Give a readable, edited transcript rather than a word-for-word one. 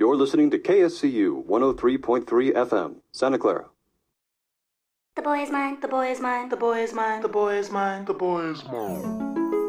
You're listening to KSCU 103.3 FM, Santa Clara. The boy is mine, the boy is mine, the boy is mine, the boy is mine, the boy is mine.